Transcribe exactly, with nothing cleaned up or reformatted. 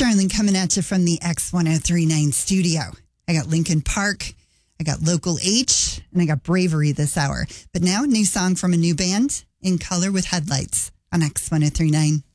Starling coming at you from the X one oh three point nine studio. I got Linkin Park, I got Local H, and I got Bravery this hour. But now, new song from a new band, In Color with Headlights on X one oh three point nine.